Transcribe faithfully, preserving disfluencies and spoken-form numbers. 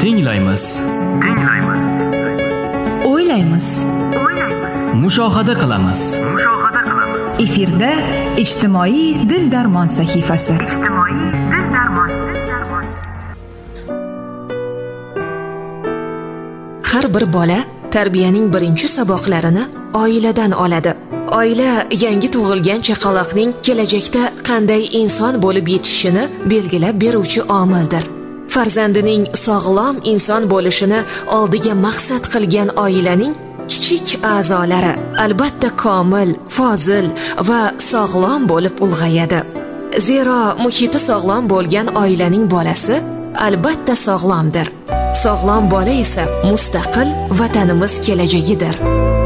Tinglaymiz. Tinglaymiz. O'ylaymiz. O'ylaymiz. Mushohada qilamiz. Mushohada qilamiz. Efirda ijtimoiy dil darmon sahifasi. Ijtimoiy dil darmon. Dil darmon. Har bir bola tarbiyaning birinchi saboqlarini oiladan oladi. Oila yangi tug'ilgan chaqaloqning kelajakda qanday inson bo'lib yetishishini belgilab beruvchi omildir. Farzandining sog'lom inson bo'lishini oldiga maqsad qilgan oilaning kichik a'zolari albatta komil, fozil va sog'lom bo'lib ulg'ayadi. Zero muhiti sog'lom bo'lgan oilaning bolasi albatta sog'lomdir. Sog'lom bola esa mustaqil vatanimiz kelajagidir.